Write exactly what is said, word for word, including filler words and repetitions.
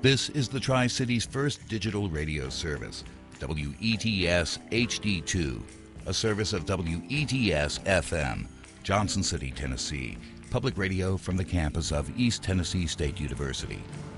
This is the Tri-City's first digital radio service, W E T S H D two, a service of W E T S F M, Johnson City, Tennessee, public radio from the campus of East Tennessee State University.